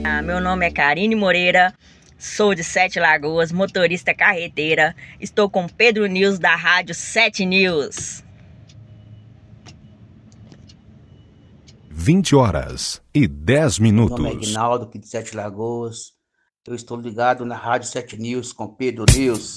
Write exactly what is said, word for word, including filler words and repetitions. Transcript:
Ah, meu nome é Karine Moreira, sou de Sete Lagoas, motorista carreteira. Estou com Pedro News da Rádio Sete News. vinte horas e dez minutos. Meu nome é Aguinaldo, aqui de Sete Lagoas. Eu estou ligado na Rádio Sete News com Pedro News.